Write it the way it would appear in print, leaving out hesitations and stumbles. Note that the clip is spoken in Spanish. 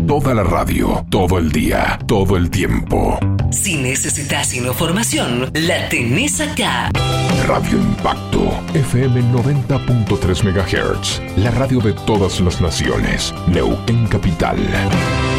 Toda la radio, todo el día, todo el tiempo. Si necesitas información, la tenés acá. Radio Impacto, FM 90.3 MHz. La radio de todas las naciones. Neuquén Capital.